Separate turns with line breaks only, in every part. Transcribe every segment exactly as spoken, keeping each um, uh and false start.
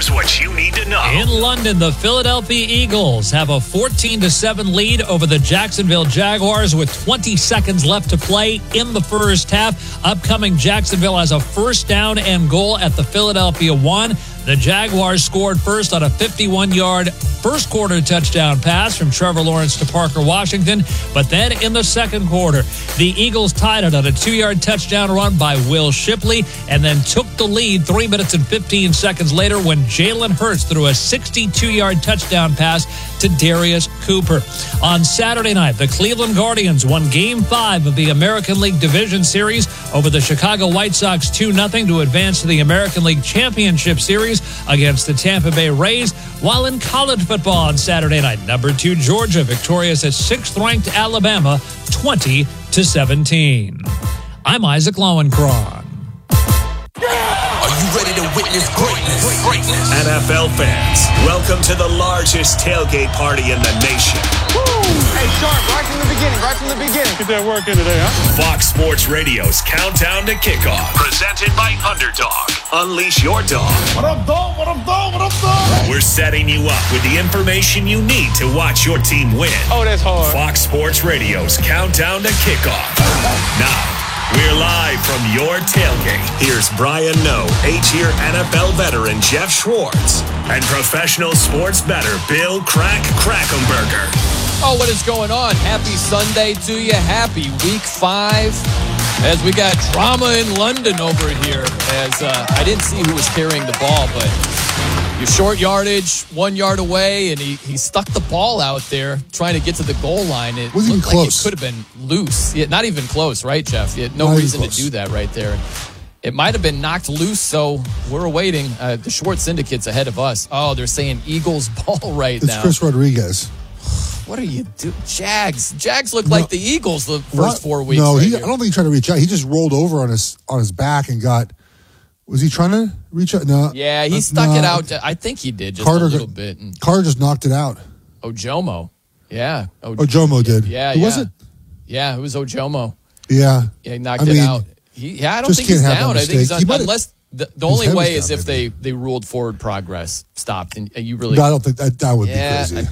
Here's what you need to know.
In London, the Philadelphia Eagles have a fourteen to seven lead over the Jacksonville Jaguars with twenty seconds left to play in the first half. Upcoming Jacksonville has a first down and goal at the Philadelphia one. The Jaguars scored first on a fifty-one-yard first-quarter touchdown pass from Trevor Lawrence to Parker Washington. But then in the second quarter, the Eagles tied it on a two-yard touchdown run by Will Shipley and then took the lead three minutes and fifteen seconds later when Jalen Hurts threw a sixty-two-yard touchdown pass to Darius Cooper. On Saturday night, the Cleveland Guardians won Game five of the American League Division Series over the Chicago White Sox two nothing to advance to the American League Championship Series against the Tampa Bay Rays. While in college football on Saturday night, number two Georgia victorious at sixth-ranked Alabama twenty to seventeen. I'm Isaac Lowenkron.
Are you ready to witness greatness? Greatness.
N F L fans, welcome to the largest tailgate party in the nation.
Woo! Hey, Sharp, right from the beginning, right from the beginning.
Get that work in today, huh?
Fox Sports Radio's Countdown to Kickoff. Presented by Underdog. Unleash your dog.
What up, dog? What up, dog? What up, dog?
We're setting you up with the information you need to watch your team win.
Oh, that's hard.
Fox Sports Radio's Countdown to Kickoff. Now, we're live from your tailgate. Here's Brian Noe, eight-year N F L veteran Jeff Schwartz, and professional sports bettor Bill Crack Krackomberger.
Oh, what is going on? Happy Sunday to you. Happy week five. As we got drama in London over here. As uh, I didn't see who was carrying the ball, but your short yardage, one yard away, and he, he stuck the ball out there trying to get to the goal line. It
wasn't
looked
even
like
close.
it could have been loose. Yeah, not even close, right, Jeff? You had no
Not even
reason to
close.
do that right there. It might have been knocked loose, so we're awaiting. Uh, the short syndicate's ahead of us. Oh, they're saying Eagles ball right
It's
now.
Chris Rodriguez.
What are you doing? Jags. Jags look
No.
like the Eagles the first
What?
four weeks.
No,
right
he,
here.
I don't think he tried to reach out. He just rolled over on his on his back and got. Was he trying to reach out? No.
Yeah, he
Uh,
stuck
no.
it out. To, I think he did just
Carter
a little
got-
bit. And
Carter just knocked it out.
Ojomo. Yeah. O-
Oh, Jomo did.
Yeah,
Who
yeah.
was it?
Yeah, it was Ojomo.
Yeah.
Yeah, he knocked
I
it
mean,
out. He, yeah, I don't
just
think he's
can't have that
down. I think he's
mistake.
un-
He might have-
unless the, the
his
only
head was
way is
down,
if
maybe.
they, they ruled forward progress stopped, and, and you really.
No, I don't think that that would
Yeah,
be crazy.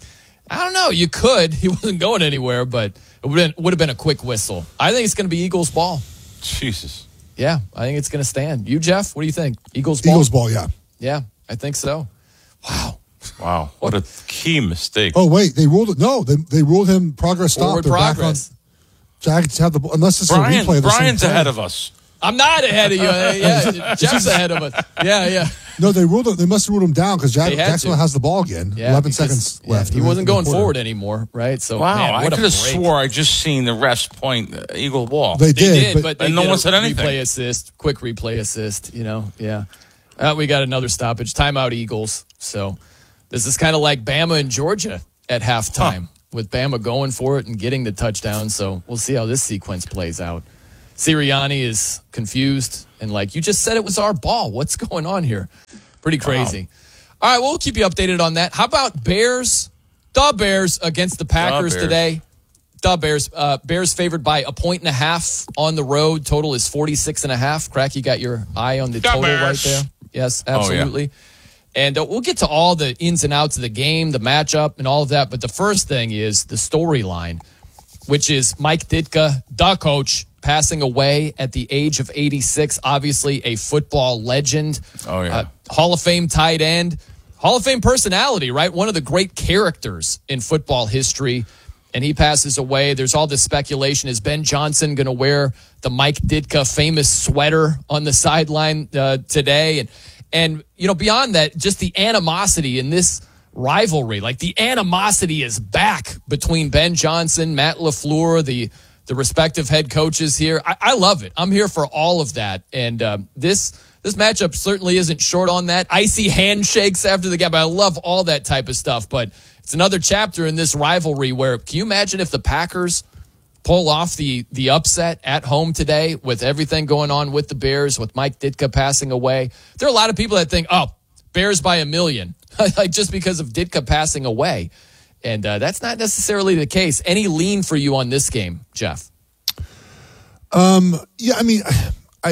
I don't know. You could. He wasn't going anywhere, but it would have, would have been a quick whistle. I think it's going to be Eagles ball.
Jesus.
Yeah, I think it's going to stand. You, Jeff, what do you think? Eagles ball?
Eagles ball, yeah.
Yeah, I think so. Wow.
Wow. What a key mistake.
Oh wait, they ruled it. No, they they ruled him progress stop.
Forward
They're back
progress.
on. Jags have the ball unless it's
Brian,
a replay. Of the
Brian's
same play.
ahead of us.
I'm not ahead of you. Yeah, Jeff's ahead of us. Yeah, yeah.
No, they ruled it. They must have ruled him down because
They had
Jacksonville
to.
has the ball again.
Yeah,
Eleven
because-
seconds
yeah,
left.
he
in the-
wasn't
in the
going
quarter.
forward anymore, right? So
Wow,
man,
I
what a
could have
break.
swore I just seen the refs point uh, Eagle ball.
They
They
did,
did, but, they
and no
did
one
a
said anything.
Replay assist, quick replay assist. You know, yeah. Uh, we got another stoppage. Timeout, Eagles. So this is kind of like Bama and Georgia at halftime,
Huh.
with Bama going for it and getting the touchdown. So we'll see how this sequence plays out. Sirianni is confused and like, you just said it was our ball. What's going on here? Pretty crazy. All right, well, we'll keep you updated on that. How about Bears? The Bears against the Packers
Bears.
today. The Bears. Uh, Bears favored by a point and a half on the road. Total is forty-six and a half. Crack, you got your eye on the
The
total
Bears.
right there. Yes,
Oh, yeah.
absolutely. And uh, we'll get to all the ins and outs of the game, the matchup, and all of that. But the first thing is the storyline, which is Mike Ditka, the coach, passing away at the age of eighty-six. Obviously, a football legend.
Oh, yeah.
Uh, Hall of Fame tight end. Hall of Fame personality, right? One of the great characters in football history. And he passes away. There's all this speculation. Is Ben Johnson going to wear the Mike Ditka famous sweater on the sideline uh, today? And, and, you know, beyond that, just the animosity in this rivalry. Like, the animosity is back between Ben Johnson, Matt LaFleur, the the respective head coaches here. I, I love it. I'm here for all of that. And um, this this matchup certainly isn't short on that. Icy handshakes after the game. I love all that type of stuff. But it's another chapter in this rivalry where, can you imagine if the Packers pull off the the upset at home today with everything going on with the Bears, with Mike Ditka passing away? There are a lot of people that think, oh, Bears by a million, like just because of Ditka passing away. And uh, that's not necessarily the case. Any lean for you on this game, Jeff?
Um, yeah, I mean, I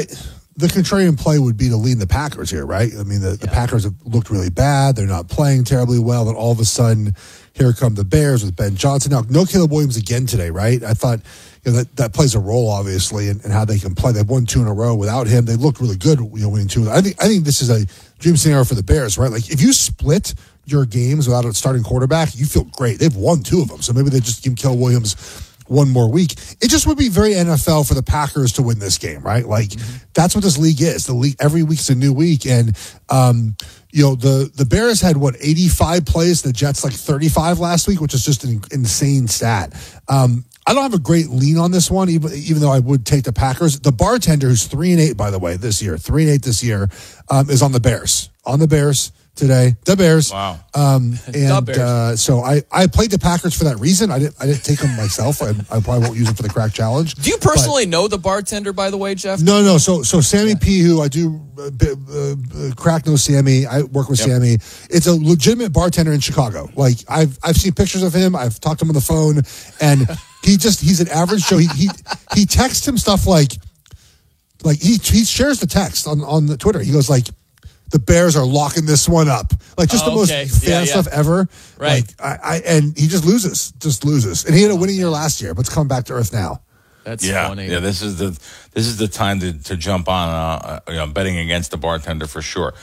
the contrarian play would be to lean the Packers here, right? I mean, the, the Packers have looked really bad. They're not playing terribly well. And all of a sudden, here come the Bears with Ben Johnson. Now, no Caleb Williams again today, right? I thought you know, that, that plays a role, obviously, in, in how they can play. They've won two in a row without him. They looked really good, you know, winning two. I think I think this is a dream scenario for the Bears, right? Like, if you split your games without a starting quarterback, you feel great. They've won two of them. So maybe they just give Caleb Williams one more week. It just would be very N F L for the Packers to win this game, right? Like, mm-hmm. that's what this league is. The league, every week's a new week. And, um, you know, the, the Bears had, what, eighty-five plays, the Jets like thirty-five last week, which is just an insane stat. Um, I don't have a great lean on this one, even, even though I would take the Packers. The bartender, who's three and eight, by the way, this year, three and eight this year, um, is on the Bears. On the Bears. Today, the Bears.
Wow.
Um, and
Bears.
Uh, so I, I played the Packers for that reason. I didn't I didn't take them myself. I, I probably won't use them for the crack challenge.
Do you personally but, know the bartender, by the way, Jeff?
No, no. So so Sammy P, who I do uh, uh, crack knows Sammy. I work with yep. Sammy. It's a legitimate bartender in Chicago. Like I've I've seen pictures of him. I've talked to him on the phone, and he just he's an average Joe. He he he texts him stuff like like he he shares the text on on the Twitter. He goes like, the Bears are locking this one up. Like, just
oh,
the most
okay.
fan
yeah, yeah.
stuff ever.
Right.
Like, I, I, and he just loses. Just loses. And he had a winning year last year, but it's coming back to earth now.
That's
yeah,
funny.
Yeah, this is the this is the time to, to jump on uh, you know, betting against the bartender for sure.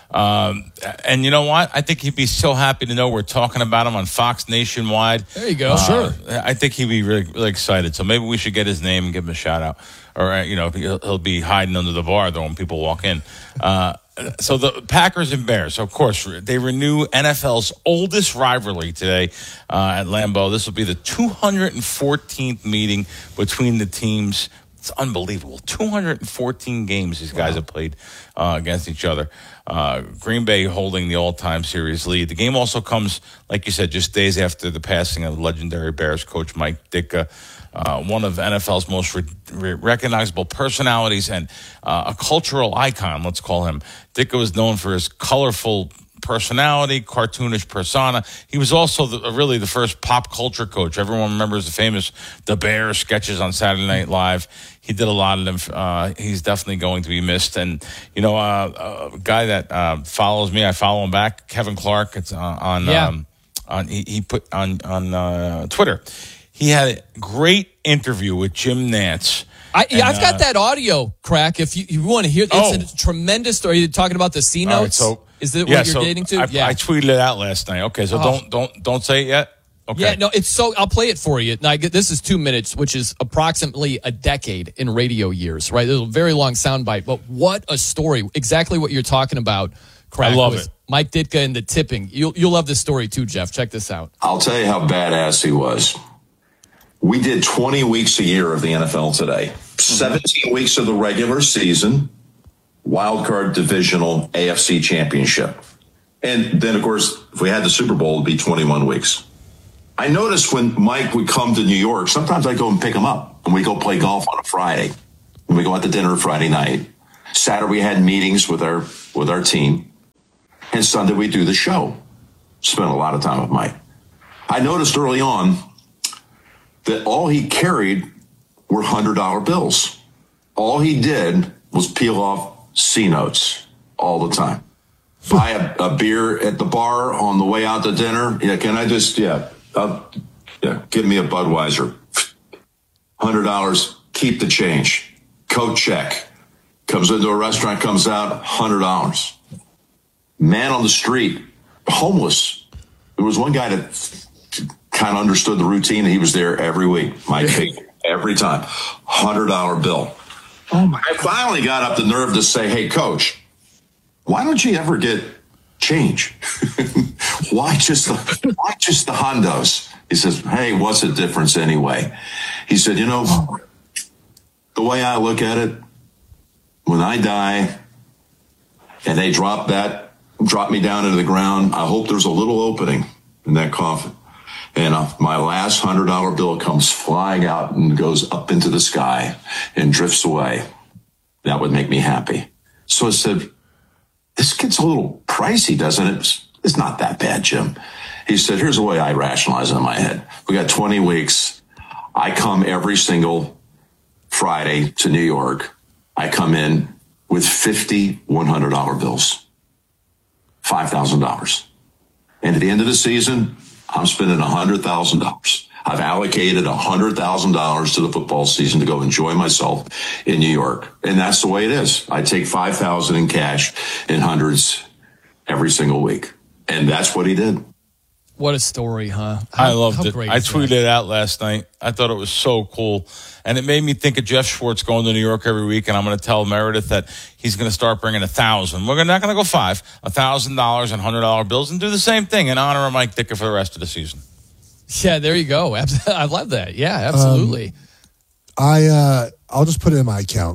Um, and you know what? I think he'd be so happy to know we're talking about him on Fox Nationwide.
There you go.
Uh,
sure.
I think he'd be really, really excited. So maybe we should get his name and give him a shout out. Or, uh, you know, he'll, he'll be hiding under the bar, though, when people walk in. Uh, so the Packers and Bears, of course, they renew N F L's oldest rivalry today uh, at Lambeau. This will be the two hundred fourteenth meeting between the teams. It's unbelievable. two hundred fourteen games these guys wow. have played uh, against each other. Uh, Green Bay holding the all-time series lead. The game also comes, like you said, just days after the passing of legendary Bears coach Mike Ditka, uh, one of N F L's most re- re- recognizable personalities and uh, a cultural icon, let's call him. Ditka was known for his colorful personality, cartoonish persona. He was also the, really the first pop culture coach. Everyone remembers the famous The Bears sketches on Saturday Night Live. He did a lot of them. Uh, he's definitely going to be missed. And, you know, uh, a guy that uh, follows me, I follow him back, Kevin Clark. It's uh, on,
yeah.
um, on he, he put on, on uh, Twitter. He had a great interview with Jim Nantz.
I, yeah,
and,
I've got
uh,
that audio, Crack. If you, you want to hear, it's
oh.
a tremendous story. You're talking about the C notes.
Right, so,
Is that
yeah,
what you're
so
getting to?
I,
yeah,
I tweeted it out last night. Okay, so
oh.
don't don't don't say it yet. Okay.
Yeah, no, it's so. I'll play it for you. Now, I get, this is two minutes, which is approximately a decade in radio years, right? There's a very long soundbite, but what a story! Exactly what you're talking about. Crack,
I love
with
it.
Mike Ditka and the tipping. You'll you'll love this story too, Jeff. Check this out.
I'll tell you how badass he was. We did twenty weeks a year of the N F L today. seventeen weeks of the regular season, wild card divisional A F C championship. And then, of course, if we had the Super Bowl, it'd be twenty-one weeks. I noticed when Mike would come to New York, sometimes I go and pick him up and we go play golf on a Friday. And we go out to dinner Friday night. Saturday we had meetings with our with our team. And Sunday we do the show. Spent a lot of time with Mike. I noticed early on that all he carried were one hundred dollar bills. All he did was peel off C notes all the time. Buy a, a beer at the bar on the way out to dinner. Yeah, can I just, yeah, uh, yeah, give me a Budweiser. one hundred dollars, keep the change. Coat check. Comes into a restaurant, comes out, one hundred dollars. Man on the street, homeless. There was one guy that kind of understood the routine. He was there every week. Mike paid every time. one hundred dollar bill. Oh my! I finally got up the nerve to say, hey, coach, why don't you ever get change? why just the, why just the hondos? He says, hey, what's the difference anyway? He said, you know, the way I look at it, when I die and they drop that, drop me down into the ground, I hope there's a little opening in that coffin. And uh, my last one hundred dollar bill comes flying out and goes up into the sky and drifts away. That would make me happy. So I said, this gets a little pricey, doesn't it? It's, it's not that bad, Jim. He said, here's the way I rationalize it in my head. We got twenty weeks. I come every single Friday to New York. I come in with fifty one hundred dollar bills, five thousand dollars. And at the end of the season, I'm spending one hundred thousand dollars. I've allocated one hundred thousand dollars to the football season to go enjoy myself in New York. And that's the way it is. I take five thousand dollars in cash in hundreds every single week. And that's what he did.
What a story, huh? How,
I loved
how
it.
great
I
is
tweeted
that?
it out last night. I thought it was so cool. And it made me think of Jeff Schwartz going to New York every week. And I'm going to tell Meredith that he's going to start bringing a thousand. We're not going to go five, a thousand dollars and hundred dollar bills and do the same thing in honor of Mike Ditka for the rest of the season.
Yeah, there you go. I love that. Yeah, absolutely.
Um, I, uh, I'll just put it in my account.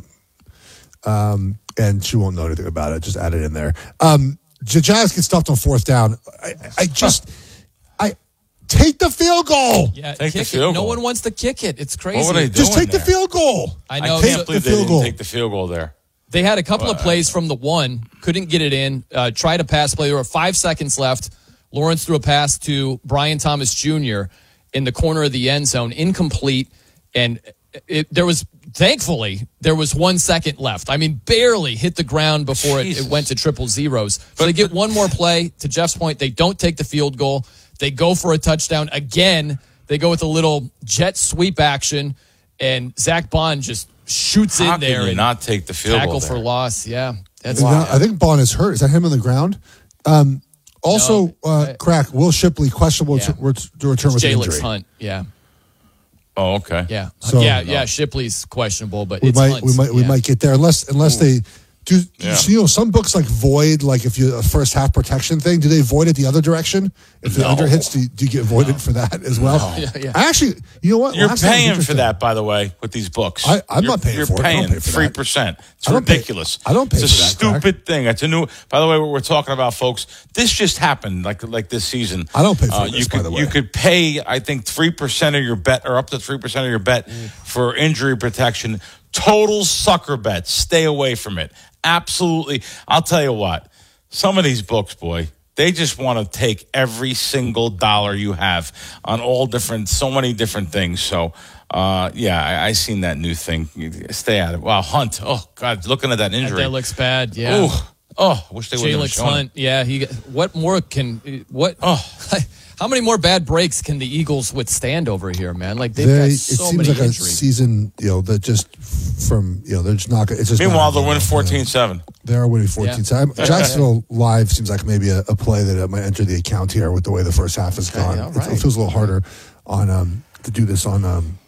Um, and she won't know anything about it. Just add it in there. Um, Jags get stuffed on fourth down. I, I just, I take the field goal.
Yeah,
Take the
kick
field
it. No
goal.
one wants to kick it. It's crazy.
What were they
Just
doing
take the
there?
field goal.
I know.
I
So-
can't believe
the
they
field
didn't
goal.
take the field goal there.
They had a couple of
Wow.
plays from the one, couldn't get it in, uh, tried a pass play. There were five seconds left. Lawrence threw a pass to Brian Thomas Junior in the corner of the end zone, incomplete. And it, there was, thankfully, there was one second left. I mean, barely hit the ground before it, it
Jesus.
went to triple zeros. So they get one more play. To Jeff's point, they don't take the field goal. They go for a touchdown. Again, they go with a little jet sweep action, and Zach Bond just shoots
How
in there
can you
and
not take the field
tackle
goal
for
there?
loss. Yeah, that's
Now, I think Bond is hurt. Is that him on the ground? Um, also,
No,
uh,
I-
crack, Will Shipley, questionable
Yeah.
to, ret- to return with
Jalen
injury.
Hunt. Yeah,
Oh, okay.
yeah,
So-
yeah, yeah. Shipley's questionable, but
We
it's
might,
Hunt's.
we might, we
Yeah.
might get there unless, unless they do.
Yeah.
You know, some books like void, like if you a first half protection thing, do they void it the other direction? If the
No.
under hits, do, do you get voided for that as well?
Yeah, yeah.
I actually, you know what?
You're
Last time was
paying for
interesting.
that, by the way, with these books.
I- I'm
You're-
not paying
you're
for it. I don't
paying
pay for that.
three percent. It's
I don't pay-
ridiculous.
I don't pay
It's a
for that, Crack.
stupid thing. It's a new. By the way, what we're talking about, folks, this just happened like like this season.
I don't pay for
Uh,
this,
you
by
could
the way.
you could pay, I think, three percent of your bet, or up to three percent of your bet for injury protection. Total sucker bet. Stay away from it. Absolutely. I'll tell you what. Some of these books, boy, they just want to take every single dollar you have on all different, so many different things. So, uh, yeah, I, I seen that new thing. You- Stay out of it. Wow, Hunt. Oh, God, looking at that injury.
That looks bad. Yeah.
Oh, oh, wish they would have
Jalen
shown
Hunt.
it.
Yeah. He. What more can? What?
Oh.
How many more bad breaks can the Eagles withstand over here, man? Like they've
They,
got
it
so
seems
many
like a
injuries.
season, you know, that just from, you know, they're just not. It's just
Meanwhile,
not
they're
enough,
winning
you know.
fourteen seven.
They are winning fourteen.
Yeah.
So I'm- Jacksonville Live seems like maybe a, a play that it might enter the account here with the way the first half has gone.
all
It-
right.
It feels a little harder on um, to do this on um,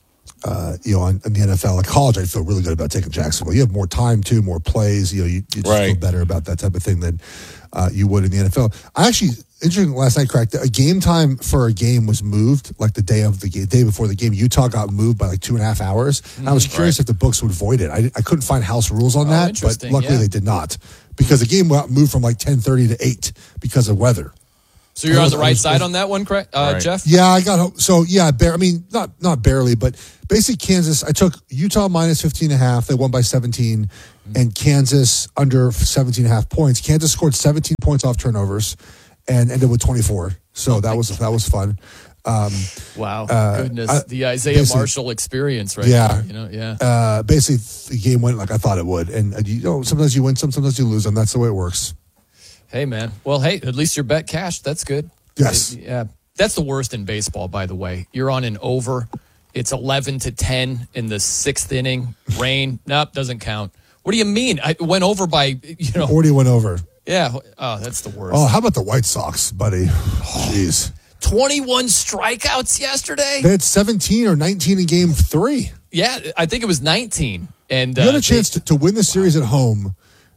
uh, you know on, on the N F L. Like college, I feel really good about taking Jacksonville. You have more time too, more plays. You know, you, you just feel
Right.
better about that type of thing than uh, you would in the N F L. I actually interesting last night, Crack. A game time for a game was moved like the day of the game, day before the game. Utah got moved by like two and a half hours. And I was curious if the books would void it. I, I couldn't find house rules on
Oh,
that, but
interesting,
luckily
yeah.
they did not because the game got moved from like ten thirty to eight because of weather.
So you're on the
I was-
right
I was-
side on that one, correct, uh,
Right.
Jeff?
Yeah, I got home. So yeah, bare, I mean, not not barely, but basically Kansas. I took Utah minus fifteen and a half. They won by seventeen, and Kansas under seventeen and a half points. Kansas scored seventeen points off turnovers, and ended with twenty-four. So that was that was fun. Um,
Wow,
Uh,
goodness,
I-
the Isaiah
basically-
Marshall experience, right?
Yeah.
there, you know, yeah.
uh, basically, the game went like I thought it would, and uh, you know, sometimes you win some, sometimes you lose them. That's the way it works.
Hey, man. Well, hey, at least your bet cashed. That's good.
Yes.
It- yeah. That's the worst in baseball, by the way. You're on an over. It's eleven to ten in the sixth inning. Rain. Nope, doesn't count. What do you mean? I went over by, you know.
Forty went over.
Yeah. Oh, that's the worst.
Oh, how about the White Sox, buddy? Jeez,
twenty-one strikeouts yesterday?
they had seventeen or nineteen in Game Three.
Yeah, I think it was nineteen. And
You had
uh,
a chance to, to win the series at home,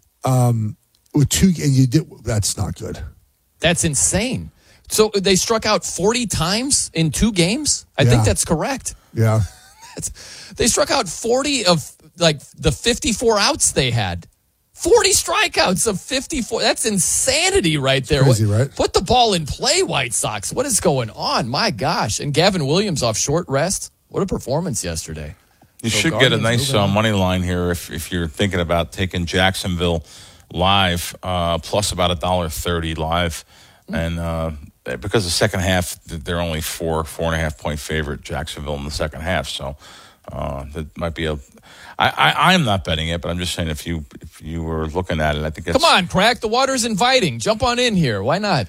um, with two, and you did. That's not good.
That's insane. So they struck out forty times in two games? I
Yeah.
think that's correct.
Yeah,
That's, they struck out forty of like the fifty-four outs they had. forty strikeouts of fifty-four. That's insanity right there.
crazy,
What-
right?
Put the ball in play, White Sox. What is going on? My gosh. And Gavin Williams off short rest. What a performance yesterday.
You
So
should get a
Guardians
nice
moving
uh,
on.
money line here if, if you're thinking about taking Jacksonville live, uh, plus about a dollar thirty live, and uh, because the second half they're only four four and a half point favorite Jacksonville in the second half. So Uh, that might be a. I, I I am not betting it, but I'm just saying if you if you were looking at it, I think. It's,
Come on, Crack. The water's inviting. Jump on in here. Why not?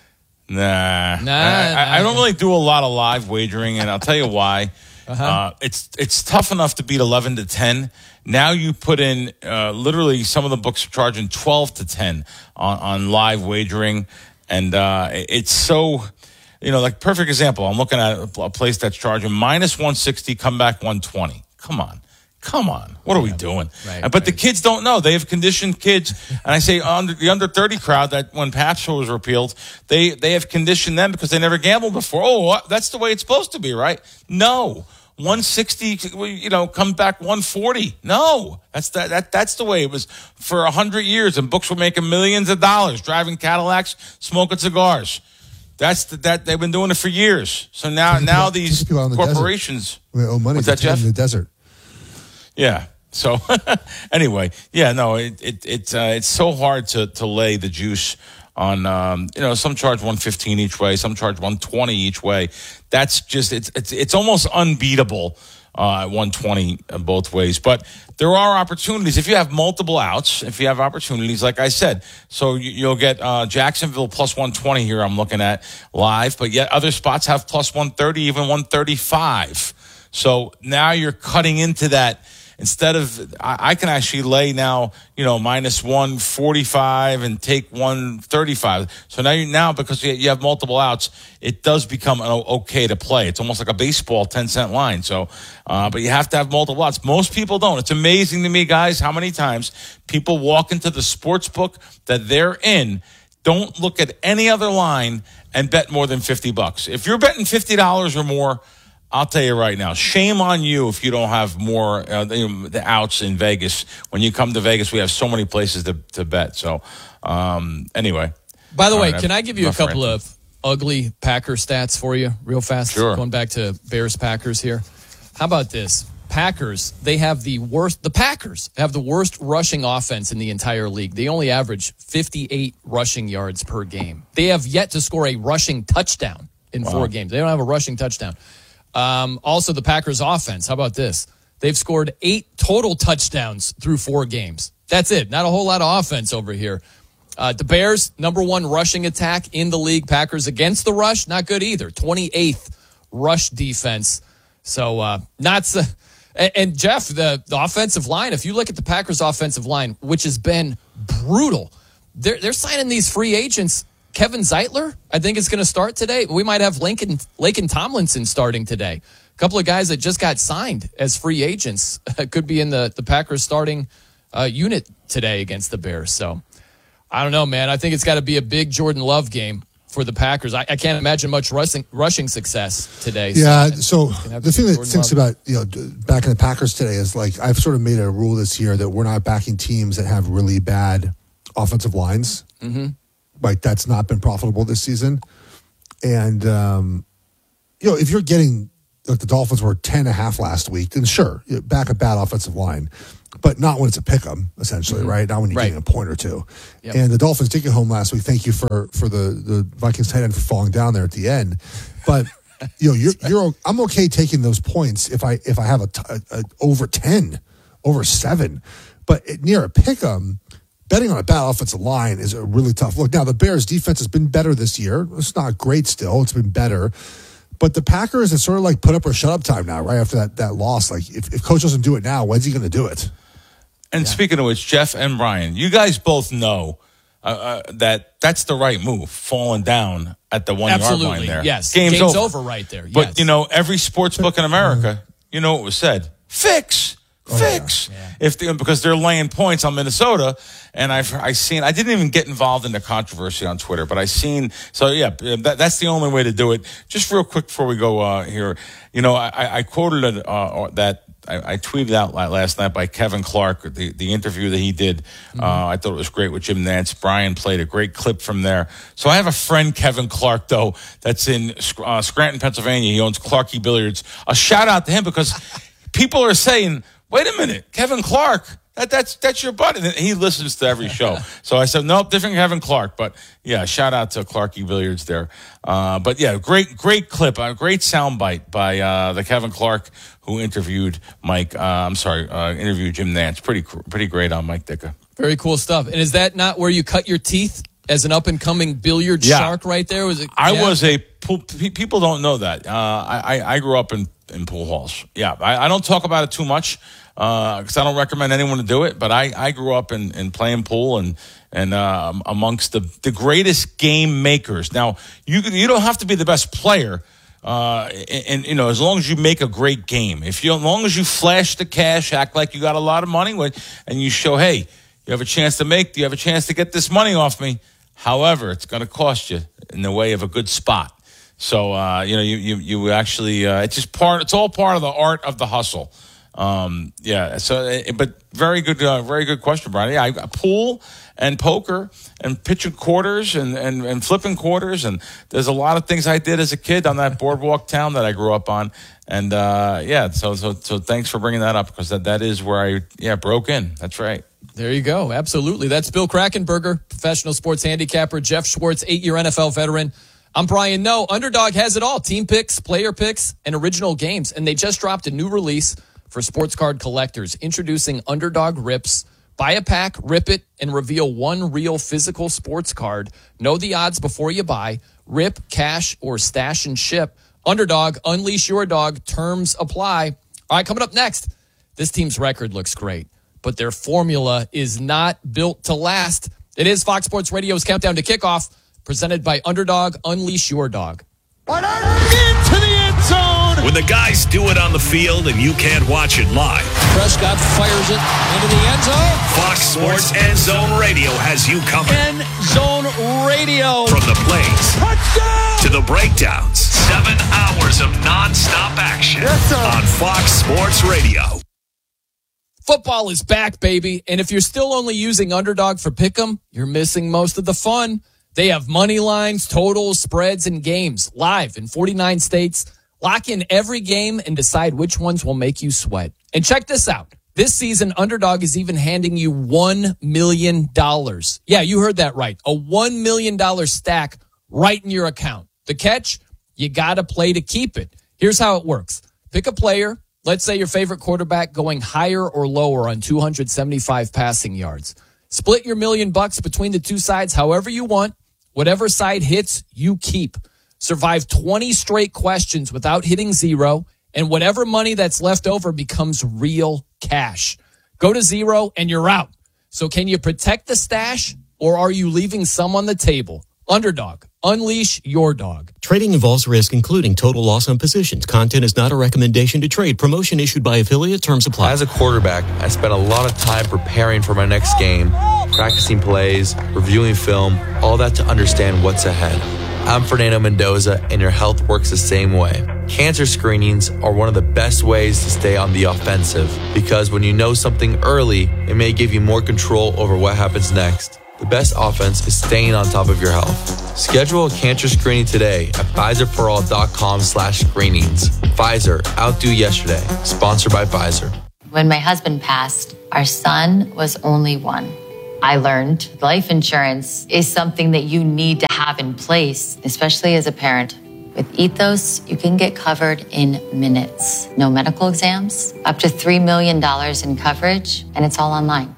Nah,
nah.
I,
nah.
I, I don't really do a lot of live wagering, and I'll tell you why. Uh-huh. Uh, it's it's tough enough to beat eleven to ten. Now you put in uh, literally some of the books are charging twelve to ten on, on live wagering, and uh, it's so. You know, like perfect example. I'm looking at a place that's charging minus one sixty, come back one twenty. Come on. Come on. What are we doing?
Right,
but
right.
the kids don't know. They have conditioned kids. And I say under the under thirty crowd that when Patch was repealed, they, they have conditioned them because they never gambled before. Oh, that's the way it's supposed to be, right? No. one sixty, you know, come back one forty. No. That's that, that that's the way it was for one hundred years. And books were making millions of dollars driving Cadillacs, smoking cigars. That's the, that they've been doing it for years. So now, now these corporations.
The they owe money
What's that, Jeff?
in the desert.
Yeah. So anyway, yeah, no, it, it it's uh, it's so hard to to lay the juice on. Um, you know, some charge one fifteen each way, some charge one twenty each way. That's just it's it's it's almost unbeatable. Uh, one twenty both ways, but there are opportunities if you have multiple outs. If you have opportunities, like I said, so you, you'll get uh, Jacksonville plus one twenty here. I'm looking at live, but yet other spots have plus one thirty, even one thirty-five. So now you're cutting into that. Instead of, I, I can actually lay now, you know, minus one forty-five and take one thirty-five. So now you now because you, you have multiple outs, it does become an okay to play. It's almost like a baseball ten cent line. So, uh, but you have to have multiple outs. Most people don't. It's amazing to me, guys, how many times people walk into the sports book that they're in, don't look at any other line and bet more than fifty bucks. If you're betting fifty dollars or more, I'll tell you right now, shame on you if you don't have more uh, the, the outs in Vegas. When you come to Vegas, we have so many places to, to bet. So, um, anyway.
By the way,
right,
can I give you a couple
rant.
of ugly Packer stats for you real fast?
Sure.
Going back to Bears-Packers here. How about this? Packers, they have the worst, the Packers have the worst rushing offense in the entire league. They only average fifty-eight rushing yards per game. They have yet to score a rushing touchdown in
Wow.
four games. They don't have a rushing touchdown. Um, also, the Packers offense. How about this? They've scored eight total touchdowns through four games. That's it. Not a whole lot of offense over here. Uh, the Bears, number one rushing attack in the league. Packers against the rush, not good either. twenty-eighth rush defense. So, uh, not so. And, and Jeff, the, the offensive line, if you look at the Packers offensive line, which has been brutal, they're, they're signing these free agents. Kevin Zeitler, I think, is going to start today. We might have Lincoln, Laken Tomlinson starting today. A couple of guys that just got signed as free agents could be in the, the Packers starting uh, unit today against the Bears. So, I don't know, man. I think it's got to be a big Jordan Love game for the Packers. I, I can't imagine much rushing, rushing success today.
Yeah, so, so the thing that
Jordan
stinks
Love.
about, you know, backing the Packers today is, like, I've sort of made a rule this year that we're not backing teams that have really bad offensive lines.
Mm-hmm.
Like, that's not been profitable this season. And, um, you know, if you're getting, like the Dolphins were ten and a half last week, then sure, you know, back a bad offensive line. But not when it's a pick 'em, essentially,
Mm-hmm.
right? Not when you're
Right.
getting a point or two.
Yep.
And the Dolphins did get home last week. Thank you for for the, the Vikings tight end for falling down there at the end. But, you know, you're, you're I'm okay taking those points if I if I have a, t- a, a over ten, over seven. But it, near a pick 'em, betting on a bad offensive line is a really tough look. Now, the Bears' defense has been better this year. It's not great still. It's been better. But the Packers, it's sort of like put up or shut up time now, right after that, that loss. Like, if, if Coach doesn't do it now, when's he going to do it?
And yeah. Speaking of which, Jeff and Brian, you guys both know uh, uh, that that's the right move, falling down at the one-yard
Absolutely.
line there.
Yes.
Game's,
Game's
over.
over right there.
But,
yes.
you know, every sports book in America, you know what was said? Fix.
Oh,
Fix
yeah. Yeah.
if they, because they're laying points on Minnesota, and I've I seen I didn't even get involved in the controversy on Twitter, but I seen so yeah that, that's the only way to do it. Just real quick before we go uh, here, you know I, I quoted it, uh, that I, I tweeted out last night by Kevin Clark the the interview that he did. Mm-hmm. Uh, I thought it was great with Jim Nantz. Brian played a great clip from there. So I have a friend Kevin Clark though that's in uh, Scranton, Pennsylvania. He owns Clarky Billiards. A shout out to him because people are saying, wait a minute, Kevin Clark, That, that's that's your buddy. And he listens to every show. So I said, nope, different Kevin Clark. But, yeah, shout out to Clarky Billiards there. Uh, but, yeah, great great clip, a great soundbite by uh, the Kevin Clark who interviewed Mike. Uh, I'm sorry, uh, interviewed Jim Nantz. Pretty, pretty great on Mike Ditka.
Very cool stuff. And is that not where you cut your teeth as an up-and-coming billiard
yeah.
shark right there? Was it?
I
yeah?
was a pool, people don't know that. Uh, I, I grew up in, in pool halls. Yeah, I, I don't talk about it too much. Because uh, I don't recommend anyone to do it, but I, I grew up in, in playing pool and and uh, amongst the, the greatest game makers. Now you you don't have to be the best player, uh, and, and you know as long as you make a great game. If you as long as you flash the cash, act like you got a lot of money, and you show, hey, you have a chance to make, you have a chance to get this money off me. However, it's going to cost you in the way of a good spot. So uh, you know you you you actually uh, it's just part. It's all part of the art of the hustle. Um, yeah, so, but very good, uh, very good question, Brian. Yeah, I, pool and poker and pitching quarters and, and, and flipping quarters. And there's a lot of things I did as a kid on that boardwalk town that I grew up on. And, uh, yeah, so, so, so thanks for bringing that up because that, that is where I, yeah, broke in. That's right.
There you go. Absolutely. That's Bill Krackomberger, professional sports handicapper, Jeff Schwartz, eight-year N F L veteran. I'm Brian Noe. Underdog has it all. Team picks, player picks, and original games. And they just dropped a new release for sports card collectors, introducing Underdog Rips. Buy a pack, rip it, and reveal one real physical sports card. Know the odds before you buy. Rip, cash, or stash and ship. Underdog, unleash your dog. Terms apply. All right, coming up next, this team's record looks great, but their formula is not built to last. It is Fox Sports Radio's Countdown to Kickoff, presented by Underdog, unleash your dog.
Into the end zone.
When the guys do it on the field and you can't watch it live,
Prescott fires it into the end zone.
Fox Sports End Zone Radio has you covered.
End Zone Radio.
From the plays
Touchdown!
to the breakdowns, seven hours of nonstop action
Yes, sir.
on Fox Sports Radio.
Football is back, baby. And if you're still only using Underdog for pick'em, you're missing most of the fun. They have money lines, totals, spreads, and games live in forty-nine states. Lock in every game and decide which ones will make you sweat. And check this out. This season, Underdog is even handing you one million dollars. Yeah, you heard that right. A one million dollars stack right in your account. The catch? You got to play to keep it. Here's how it works. Pick a player. Let's say your favorite quarterback going higher or lower on two hundred seventy-five passing yards. Split your million bucks between the two sides however you want. Whatever side hits, you keep. Survive twenty straight questions without hitting zero, and whatever money that's left over becomes real cash. Go to zero and you're out. So can you protect the stash, or are you leaving some on the table? Underdog, unleash your dog.
Trading involves risk, including total loss on positions. Content is not a recommendation to trade. Promotion issued by affiliate. Terms apply.
As a quarterback, I spent a lot of time preparing for my next game, practicing plays, reviewing film, all that to understand what's ahead. I'm Fernando Mendoza, and your health works the same way. Cancer screenings are one of the best ways to stay on the offensive, because when you know something early, it may give you more control over what happens next. The best offense is staying on top of your health. Schedule a cancer screening today at Pfizerforall.com slash screenings. Pfizer, outdo yesterday. Sponsored by Pfizer.
When my husband passed, our son was only one. I learned life insurance is something that you need to have in place, especially as a parent. With Ethos, you can get covered in minutes. No medical exams, up to three million dollars in coverage, and it's all online.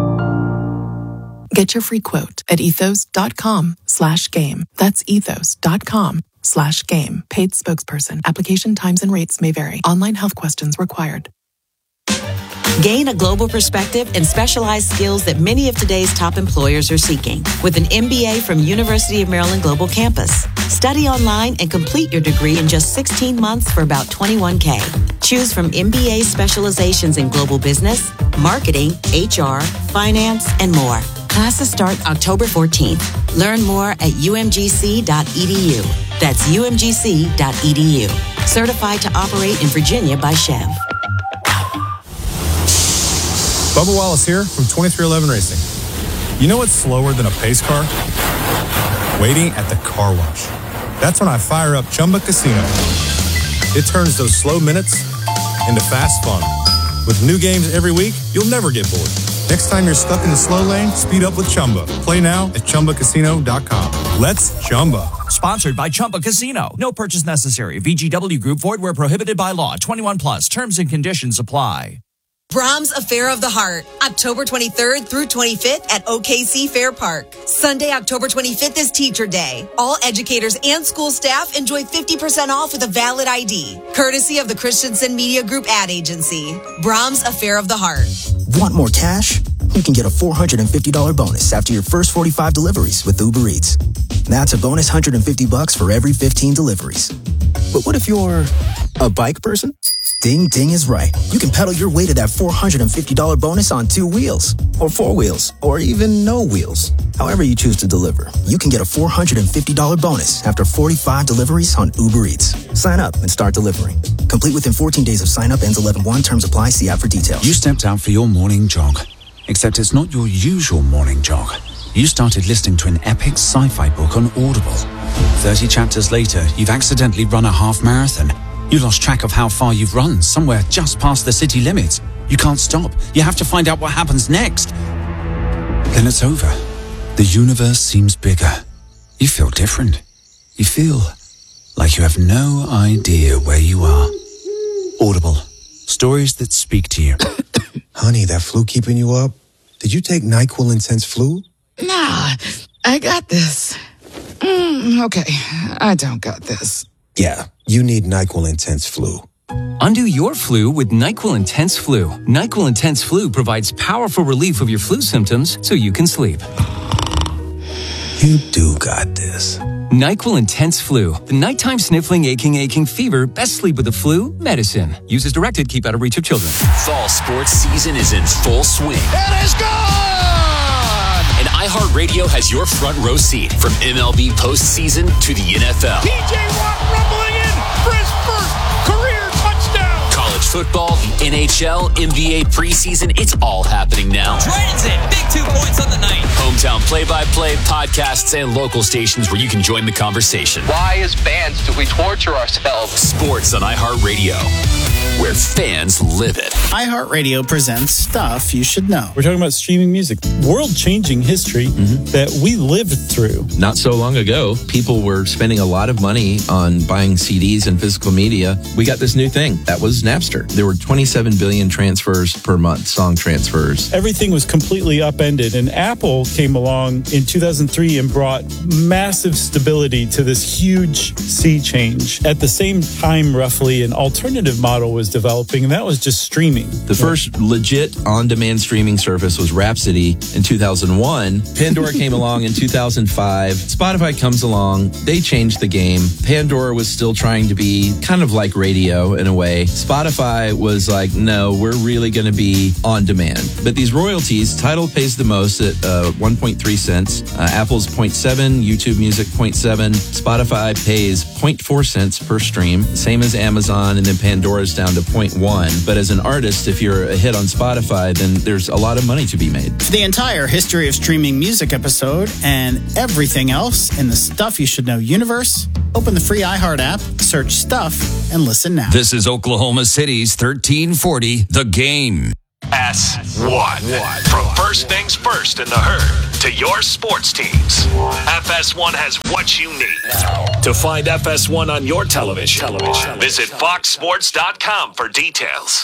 Get your free quote at ethos.com slash game. That's ethos.com slash game. Paid spokesperson. Application times and rates may vary. Online health questions required.
Gain a global perspective and specialized skills that many of today's top employers are seeking with an M B A from University of Maryland Global Campus. Study online and complete your degree in just sixteen months for about twenty-one K. Choose from M B A specializations in global business, marketing, H R, finance, and more. Classes start October fourteenth. Learn more at u m g c dot e d u. That's u m g c dot e d u. Certified to operate in Virginia by Chev.
Bubba Wallace here from twenty-three eleven Racing. You know what's slower than a pace car? Waiting at the car wash. That's when I fire up Chumba Casino. It turns those slow minutes into fast fun. With new games every week, you'll never get bored. Next time you're stuck in the slow lane, speed up with Chumba. Play now at Chumba Casino dot com. Let's Chumba.
Sponsored by Chumba Casino. No purchase necessary. V G W Group. Void where prohibited by law. twenty-one plus. Terms and conditions apply.
Brahms Affair of the Heart, October twenty-third through twenty-fifth at O K C Fair Park. Sunday, October twenty-fifth is Teacher Day. All educators and school staff enjoy fifty percent off with a valid I D, courtesy of the Christensen Media Group ad agency. Brahms Affair of the Heart.
Want more cash? You can get a four hundred fifty dollars bonus after your first forty-five deliveries with Uber Eats. That's a bonus one hundred fifty bucks for every fifteen deliveries. But what if you're a bike person? Ding Ding is right. You can pedal your way to that four hundred fifty dollars bonus on two wheels, or four wheels, or even no wheels. However you choose to deliver, you can get a four hundred fifty dollars bonus after forty-five deliveries on Uber Eats. Sign up and start delivering. Complete within fourteen days of sign up. Ends eleven one. Terms apply. See app for details.
You stepped out for your morning jog, except it's not your usual morning jog. You started listening to an epic sci-fi book on Audible. thirty chapters later, you've accidentally run a half marathon. You lost track of how far you've run, somewhere just past the city limits. You can't stop. You have to find out what happens next. Then it's over. The universe seems bigger. You feel different. You feel like you have no idea where you are. Audible. Stories that speak to you.
Honey, that flu keeping you up? Did you take NyQuil Intense Flu?
Nah, I got this. Mm, okay, I don't got this.
Yeah, you need NyQuil Intense Flu.
Undo your flu with NyQuil Intense Flu. NyQuil Intense Flu provides powerful relief of your flu symptoms so you can sleep.
You do got this.
NyQuil Intense Flu. The nighttime sniffling, aching, aching fever. Best sleep with the flu medicine. Use as directed. Keep out of reach of children.
Fall sports season is in full swing.
It is gone!
And iHeartRadio has your front row seat from M L B postseason to the N F L.
T J Watt rumbling in for his first career touchdown.
College football, the N H L, N B A preseason, it's all happening now.
Transit, big two points on the night.
Hometown play-by-play, podcasts, and local stations where you can join the conversation.
Why, as fans, do we torture ourselves?
Sports on iHeartRadio, where fans live it.
iHeartRadio presents Stuff You Should Know.
We're talking about streaming music, world-changing history mm-hmm. that we lived through.
Not so long ago, people were spending a lot of money on buying C Ds and physical media. We got this new thing. That was Napster. There were twenty-seven billion transfers per month, song transfers.
Everything was completely upended, and Apple came along in two thousand three and brought massive stability to this huge sea change. At the same time, roughly, an alternative model was developing, and that was just streaming.
The first legit on-demand streaming service was Rhapsody in two thousand one. Pandora came along in two thousand five. Spotify comes along. They changed the game. Pandora was still trying to be kind of like radio in a way. Spotify was like, no, we're really going to be on demand. But these royalties, Tidal pays the most at uh, one point three cents. Uh, Apple's zero point seven, YouTube Music zero point seven. Spotify pays zero point four cents per stream, same as Amazon, and then Pandora's down to zero point one. But as an artist, if you're a hit on Spotify, then there's a lot of money to be made.
For the entire history of streaming music episode and everything else in the Stuff You Should Know universe, open the free iHeart app, search Stuff, and listen now.
This is Oklahoma City's thirteen forty, The Game.
S one. From first things first in the herd to your sports teams, F S one has what you need. To find F S one on your television, television. visit fox sports dot com for details.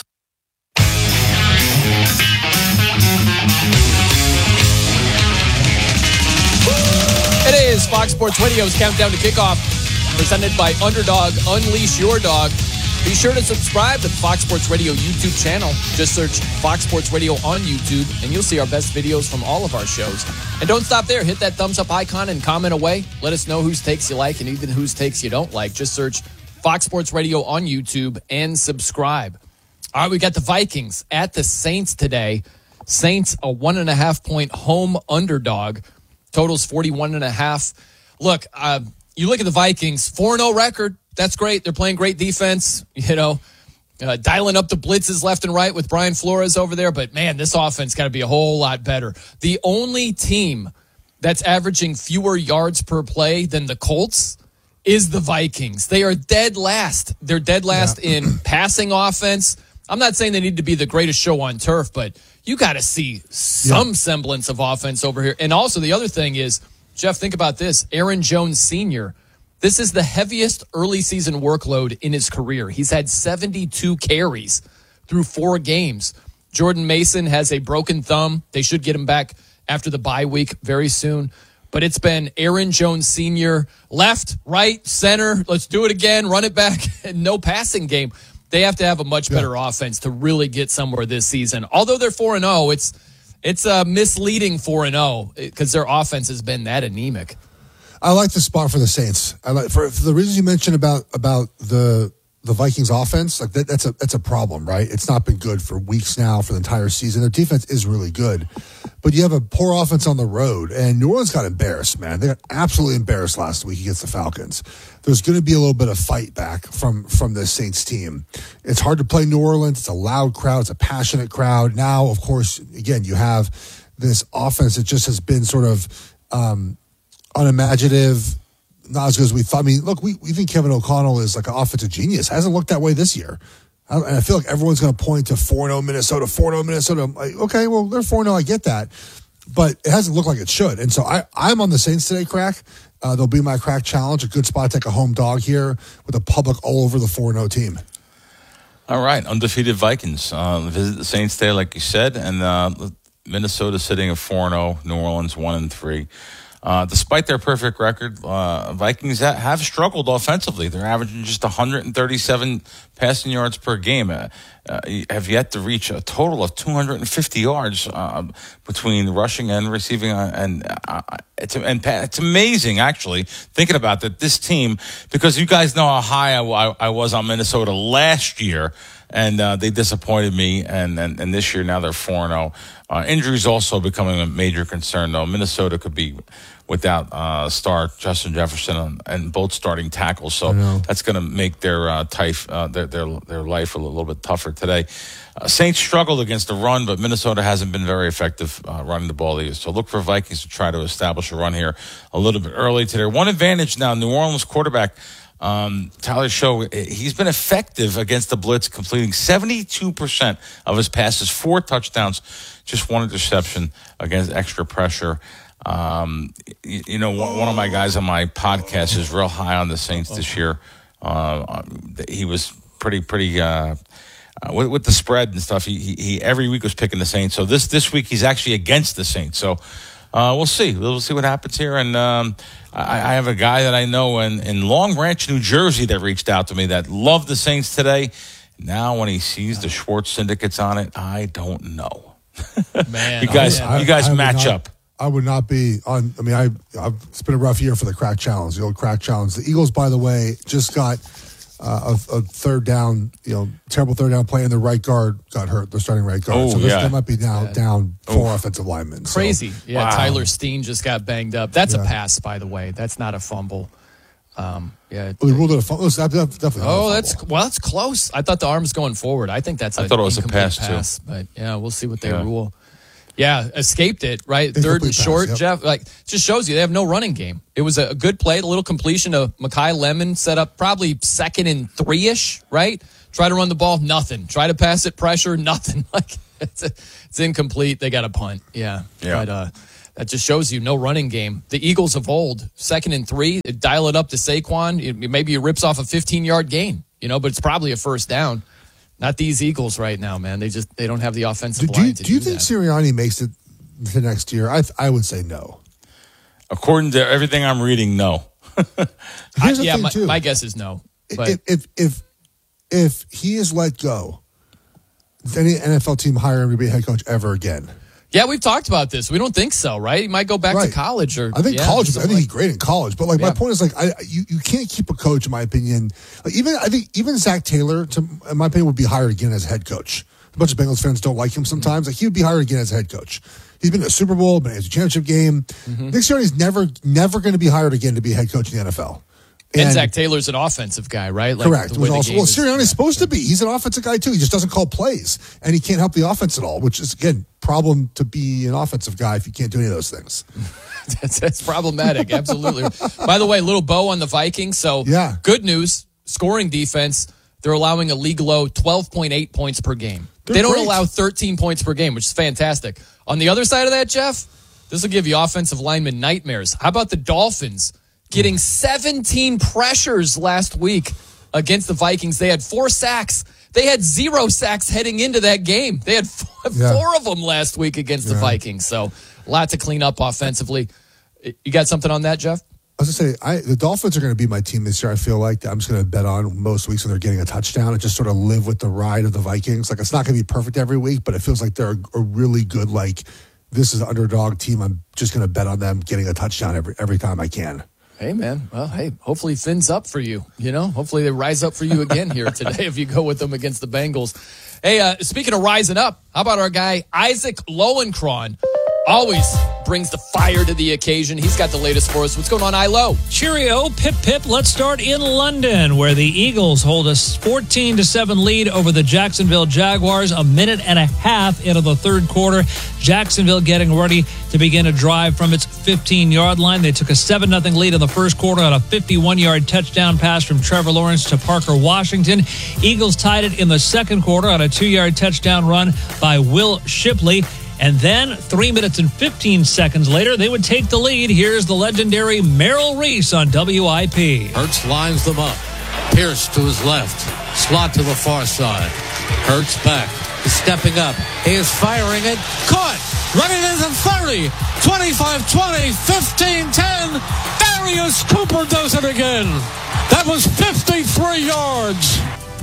It is Fox Sports Radio's Countdown to Kickoff, presented by Underdog. Unleash your dog. Be sure to subscribe to the Fox Sports Radio YouTube channel. Just search Fox Sports Radio on YouTube, and you'll see our best videos from all of our shows. And don't stop there. Hit that thumbs up icon and comment away. Let us know whose takes you like and even whose takes you don't like. Just search Fox Sports Radio on YouTube and subscribe. All right, we got the Vikings at the Saints today. Saints, a one and a half point home underdog. Totals forty-one and a half. Look, uh, you look at the Vikings, four and oh record. That's great. They're playing great defense, you know, uh, dialing up the blitzes left and right with Brian Flores over there. But, man, this offense got to be a whole lot better. The only team that's averaging fewer yards per play than the Colts is the Vikings. They are dead last. They're dead last yeah. in passing offense I'm not saying they need to be the greatest show on turf, but you got to see some yeah. semblance of offense over here. And also the other thing is, Jeff, think about this. Aaron Jones Senior, this is the heaviest early season workload in his career. He's had seventy-two carries through four games. Jordan Mason has a broken thumb. They should get him back after the bye week very soon. But it's been Aaron Jones Senior, left, right, center. Let's do it again. Run it back. No passing game. They have to have a much better yeah. offense to really get somewhere this season. Although they're four and oh, it's it's a misleading four and oh because their offense has been that anemic.
I like the spot for the Saints. I like for, for the reasons you mentioned about about the the Vikings offense. Like that, that's a that's a problem, right? It's not been good for weeks now, for the entire season. Their defense is really good, but you have a poor offense on the road, and New Orleans got embarrassed, man. They got absolutely embarrassed last week against the Falcons. There's going to be a little bit of fight back from from the Saints team. It's hard to play New Orleans. It's a loud crowd. It's a passionate crowd. Now, of course, again, you have this offense that just has been sort of um, unimaginative, not as good as we thought. I mean, look, we, we think Kevin O'Connell is like an offensive genius. Hasn't looked that way this year. I, and I feel like everyone's going to point to four and oh Minnesota, four and oh Minnesota. I'm like, okay, well, they're four and oh. I get that. But it hasn't looked like it should. And so I, I'm on the Saints today, Crack. Uh, they'll be my Crack challenge. A good spot to take a home dog here with the public all over the four and oh team.
All right. Undefeated Vikings. Uh, visit the Saints today, like you said. And uh, Minnesota sitting at four and oh. New Orleans one and three. Uh, despite their perfect record, uh, Vikings ha- have struggled offensively. They're averaging just one hundred thirty-seven passing yards per game. Uh, uh, have yet to reach a total of two hundred fifty yards uh, between rushing and receiving. Uh, and uh, it's and it's amazing, actually, thinking about that. This team, because you guys know how high I, I, I was on Minnesota last year, and uh, they disappointed me. And, and and this year now they're four and zero. Uh, injuries also becoming a major concern, though. Minnesota could be without uh, star Justin Jefferson and, and both starting tackles, so that's going to make their uh, type, uh, their their their life a little bit tougher today. Uh, Saints struggled against the run, but Minnesota hasn't been very effective uh, running the ball either. So look for Vikings to try to establish a run here a little bit early today. One advantage now, New Orleans quarterback Um, Tyler Show, he's been effective against the blitz, completing seventy-two percent of his passes, four touchdowns, just one interception against extra pressure. Um, you, you know, one, one of my guys on my podcast is real high on the Saints this year. Uh, he was pretty, pretty, uh, uh, with, with the spread and stuff. He, he, he every week was picking the Saints. So this, this week he's actually against the Saints. So, uh, we'll see. We'll see what happens here. And, um, I, I have a guy that I know in, in Long Branch, New Jersey, that reached out to me that loved the Saints today. Now, when he sees the Schwartz syndicates on it, I don't know.
Man,
you guys,
I,
you guys
I, I
match
not,
up.
I would not be on. I mean, I, I've, it's been a rough year for the Crack Challenge, the old Crack Challenge. The Eagles, by the way, just got uh, a, a third down, you know, terrible third down play, and the right guard got hurt. The starting right guard.
Oh,
so this,
yeah.
they might be now
Yeah.
down four
Oof.
offensive linemen. So.
Crazy. Yeah,
Wow.
Tyler Steen just got banged up. That's
Yeah.
a pass, by the way. That's not a fumble. Um, yeah.
Well, they ruled it a fumble. That's definitely not
Oh,
a
that's
fumble.
well, that's close. I thought the arm was going forward. I think that's.
I
a
thought it was a
incomplete
pass, too.
But yeah, we'll see what they
Yeah.
rule. Yeah, escaped it, right?
Incomplete
Third and
pass,
short,
yep.
Jeff. Like, just shows you they have no running game. It was a good play, a little completion of Mekhi Lemon, set up probably second and three-ish, right? Try to run the ball, nothing. Try to pass it, pressure, nothing. Like, it's, it's incomplete. They got a punt. Yeah.
Yeah.
But uh, that just shows you no running game. The Eagles of old, second and three, dial it up to Saquon. It, maybe he rips off a fifteen-yard gain, you know, but it's probably a first down. Not these Eagles right now, man. They just they don't have the offensive
Do, do
line
you,
to
do you
do
think
that.
Sirianni makes it to next year? I I would say no.
According to everything I'm reading, no.
Here's the
yeah,
thing,
my,
too.
my guess is no. But
If, if if if he is let go, does any N F L team hire him to be a head coach ever again?
yeah, we've talked about this. We don't think so, right? He might go back
Right.
to college, or
I think
yeah,
college. I
something
think he's
like-
great in college, but like my
Yeah.
point is, like I you, you can't keep a coach, in my opinion. Like even I think even Zach Taylor, to in my opinion, would be hired again as head coach. A bunch of Bengals fans don't like him sometimes. Like he would be hired again as head coach. He's been to a Super Bowl, been to a championship game.
Mm-hmm.
Nick Sirianni's never never going to be hired again to be a head coach in the N F L.
And, Zach Taylor's an offensive guy, right? Like
Correct.
the
Was
way the
also,
game
well,
is-
Sirianni's
yeah.
supposed to be. He's an offensive guy too. He just doesn't call plays, and he can't help the offense at all. Which is again problem to be an offensive guy if you can't do any of those things.
that's, that's problematic. Absolutely. By the way, little bow on the Vikings. So
Yeah.
good news, scoring defense. They're allowing a league low twelve point eight points per game.
They're
they don't
great.
allow thirteen points per game, which is fantastic. On the other side of that, Jeff, this will give you offensive lineman nightmares. How about the Dolphins getting seventeen pressures last week against the Vikings? They had four sacks. They had zero sacks heading into that game. They had four,
Yeah.
four of them last week against the
Yeah.
Vikings. So a lot to clean up offensively. You got something on that, Jeff?
I was going to say, I, the Dolphins are going to be my team this year. I feel like I'm just going to bet on most weeks when they're getting a touchdown and just sort of live with the ride of the Vikings. Like, it's not going to be perfect every week, but it feels like they're a, a really good, like, this is an underdog team. I'm just going to bet on them getting a touchdown every every time I can.
Hey, man. Well, hey, hopefully fins up for you. You know, hopefully they rise up for you again here today if you go with them against the Bengals. Hey, uh, speaking of rising up, how about our guy Isaac Lowenkron? Always brings the fire to the occasion. He's got the latest for us. What's going on, I-Lo?
Cheerio, pip, pip. Let's start in London, where the Eagles hold a fourteen to seven lead over the Jacksonville Jaguars a minute and a half into the third quarter. Jacksonville getting ready to begin a drive from its fifteen-yard line. They took a seven nothing lead in the first quarter on a fifty-one-yard touchdown pass from Trevor Lawrence to Parker Washington. Eagles tied it in the second quarter on a two-yard touchdown run by Will Shipley. And then, three minutes and fifteen seconds later, they would take the lead. Here's the legendary Merrill Reese on W I P.
Hurts lines them up. Pierce to his left. Slot to the far side. Hurts back. He's stepping up. He is firing it. Caught. Running into thirty. twenty-five twenty. fifteen ten. Darius Cooper does it again. That was fifty-three yards.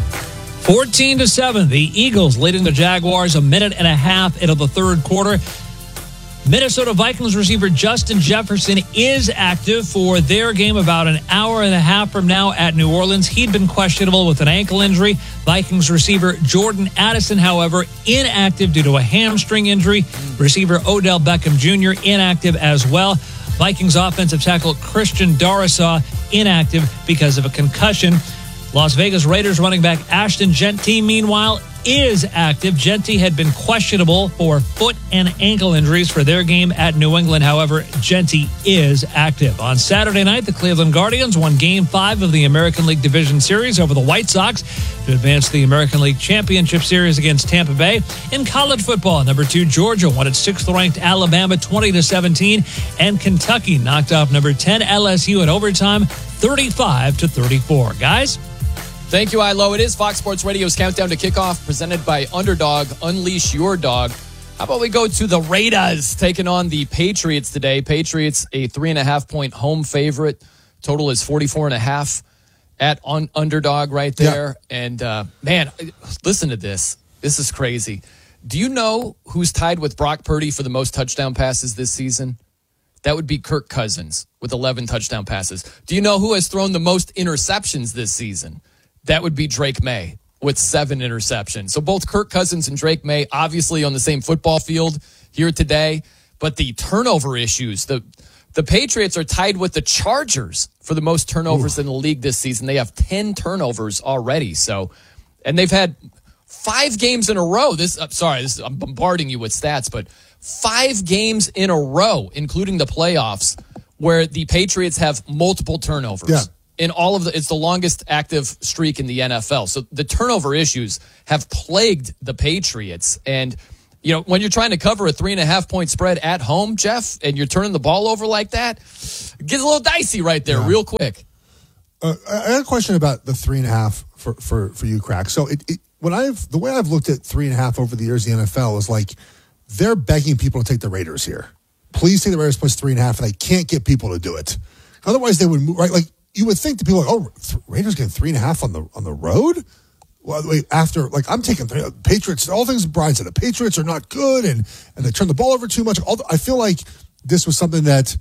fourteen to seven, the Eagles leading the Jaguars a minute and a half into the third quarter. Minnesota Vikings receiver Justin Jefferson is active for their game about an hour and a half from now at New Orleans. He'd been questionable with an ankle injury. Vikings receiver Jordan Addison, however, inactive due to a hamstring injury. Receiver Odell Beckham Junior inactive as well. Vikings offensive tackle Christian Darrisaw inactive because of a concussion. Las Vegas Raiders running back Ashton Jeanty, meanwhile, is active. Jeanty had been questionable for foot and ankle injuries for their game at New England. However, Jeanty is active. On Saturday night, the Cleveland Guardians won Game five of the American League Division Series over the White Sox to advance the American League Championship Series against Tampa Bay. In college football, number two Georgia won its sixth-ranked Alabama twenty to seventeen, and Kentucky knocked off number ten L S U in overtime thirty-five to thirty-four. Guys?
Thank you, I-Lo. It is Fox Sports Radio's Countdown to Kickoff, presented by Underdog. Unleash your dog. How about we go to the Raiders taking on the Patriots today? Patriots, a three and a half point home favorite. Total is forty-four and a half at un- Underdog right there. Yeah. And, uh, man, listen to this. This is crazy. Do you know who's tied with Brock Purdy for the most touchdown passes this season? That would be Kirk Cousins with eleven touchdown passes. Do you know who has thrown the most interceptions this season? That would be Drake May with seven interceptions. So both Kirk Cousins and Drake May obviously on the same football field here today. But the turnover issues, the the Patriots are tied with the Chargers for the most turnovers Ooh. in the league this season. They have ten turnovers already. So, and they've had five games in a row. This, I'm sorry, this, I'm bombarding you with stats, but five games in a row, including the playoffs, where the Patriots have multiple turnovers.
Yeah.
In all of the, it's the longest active streak in the N F L. So the turnover issues have plagued the Patriots. And, you know, when you're trying to cover a three and a half point spread at home, Jeff, and you're turning the ball over like that, it gets a little dicey right there, yeah. real quick.
Uh, I got a question about the three and a half for, for, for you, Crack. So it, it, when I've, the way I've looked at three and a half over the years in the N F L is like, they're begging people to take the Raiders here. Please take the Raiders plus three and a half, and they can't get people to do it. Otherwise, they would move, right? Like, you would think that people are like, oh, th- Raiders getting three and a half on the on the road? Well, wait, after, like, I'm taking three. Patriots, all things Brian said, the Patriots are not good, and, and they turn the ball over too much. All the, I feel like this was something that,